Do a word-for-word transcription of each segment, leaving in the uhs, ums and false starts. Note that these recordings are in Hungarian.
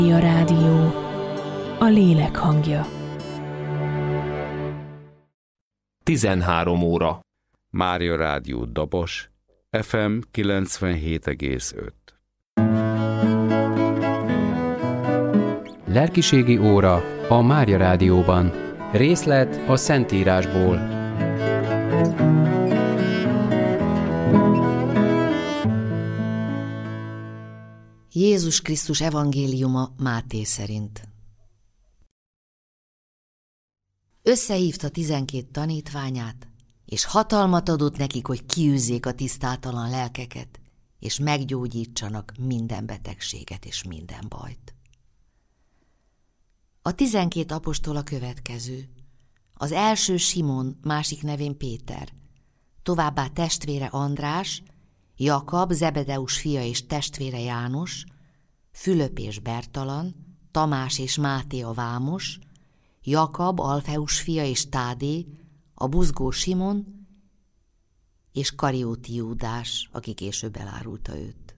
A rádió, a lélek hangja. tizenhárom óra. Mária Rádió Dobos, ef em kilencvenhét egész öt. Lelkiségi óra a Mária Rádióban. Részlet a Szentírásból. Jézus Krisztus evangéliuma Máté szerint. Összehívta tizenkét tanítványát, és hatalmat adott nekik, hogy kiűzzék a tisztátalan lelkeket, és meggyógyítsanak minden betegséget és minden bajt. A tizenkét apostol a következő. Az első Simon, másik nevén Péter, továbbá testvére András, Jakab, Zebedeus fia és testvére János, Fülöp és Bertalan, Tamás és Máté a vámos, Jakab, Alfeus fia és Tádé, a buzgó Simon, és Karióti Júdás, aki később elárulta őt.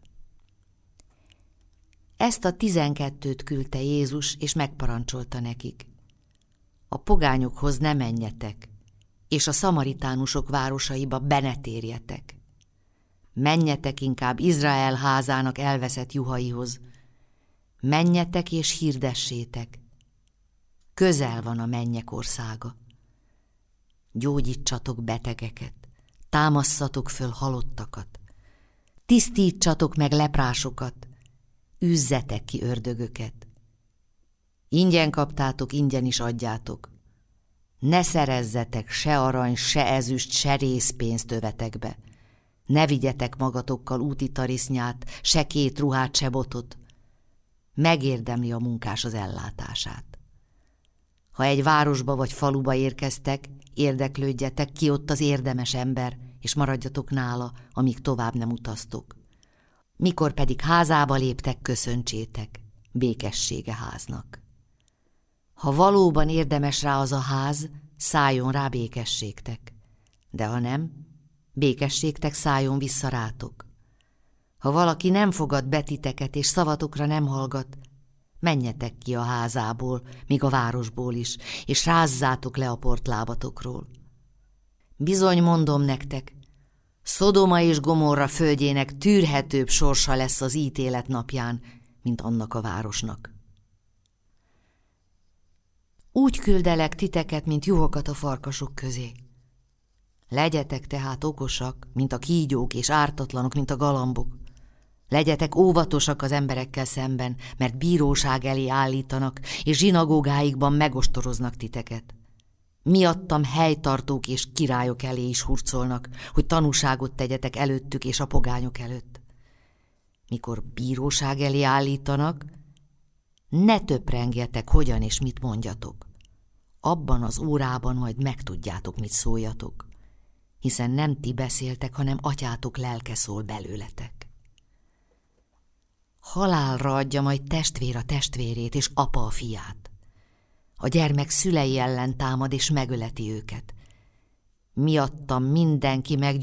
Ezt a tizenkettőt küldte Jézus, és megparancsolta nekik: a pogányokhoz ne menjetek, és a szamaritánusok városaiba be ne térjetek. Menjetek inkább Izrael házának elveszett juhaihoz. Menjetek és hirdessétek. Közel van a mennyek országa. Gyógyítsatok betegeket, támasszatok föl halottakat, tisztítsatok meg leprásokat, üzzetek ki ördögöket. Ingyen kaptátok, ingyen is adjátok. Ne szerezzetek se arany, se ezüst, se rézpénzt övetekbe. Ne vigyetek magatokkal úti tarisznyát, se két ruhát, se botot. Megérdemli a munkás az ellátását. Ha egy városba vagy faluba érkeztek, érdeklődjetek, ki ott az érdemes ember, és maradjatok nála, amíg tovább nem utaztok. Mikor pedig házába léptek, köszöntsétek, békessége háznak. Ha valóban érdemes rá az a ház, szálljon rá békességtek, de ha nem, békességtek szálljon vissza rátok. Ha valaki nem fogad betiteket és szavatokra nem hallgat, menjetek ki a házából, míg a városból is, és rázzátok le a portlábatokról. Bizony mondom nektek, Szodoma és Gomorra földjének tűrhetőbb sorsa lesz az ítélet napján, mint annak a városnak. Úgy küldelek titeket, mint juhokat a farkasok közé. Legyetek tehát okosak, mint a kígyók, és ártatlanok, mint a galambok. Legyetek óvatosak az emberekkel szemben, mert bíróság elé állítanak, és zsinagógáikban megostoroznak titeket. Miattam helytartók és királyok elé is hurcolnak, hogy tanúságot tegyetek előttük és a pogányok előtt. Mikor bíróság elé állítanak, ne töprengjetek, hogyan és mit mondjatok. Abban az órában majd megtudjátok, mit szóljatok, hiszen nem ti beszéltek, hanem atyátok lelke szól belőletek. Halálra adja majd testvér a testvérét, és apa a fiát. A gyermek szülei ellen támad, és megöleti őket. Miattam mindenki meg